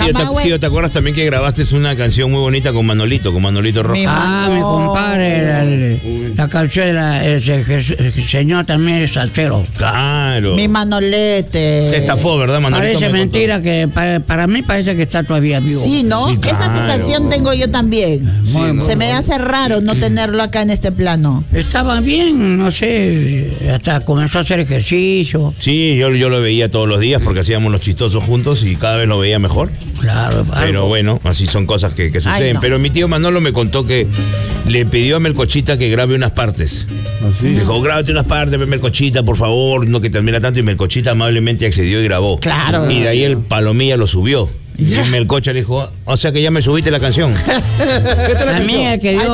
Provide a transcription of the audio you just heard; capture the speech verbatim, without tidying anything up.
Tío, te, tío, ¿te acuerdas también que grabaste una canción muy bonita con Manolito, con Manolito Rojas? Mi Ah, mi compadre, la, la canción de la, ese, el señor también es salsero. Claro. Mi Manolete. Se estafó, ¿verdad, Manolito? Parece me mentira contó. que para, para mí parece que está todavía vivo. Sí, ¿no? Sí, Esa claro. sensación tengo yo también. Sí, muy Se me bueno. hace raro no tenerlo acá en este plano. Estaba bien, no sé, hasta comenzó a hacer ejercicio. Sí, yo, yo lo veía todos los días porque hacíamos los chistosos juntos y cada vez lo veía mejor. Claro, Pero algo. bueno, así son cosas que, que suceden. Ay, no. Pero mi tío Manolo me contó que le pidió a Melcochita que grabe unas partes. Así. Dijo, grábate unas partes, Melcochita, por favor, no que te admira tanto. Y Melcochita amablemente accedió y grabó. Claro. Y de ahí el Palomilla lo subió. Y Melcocha le dijo, o sea que ya me subiste la canción. ¿Qué tal la A mí canción? el que dio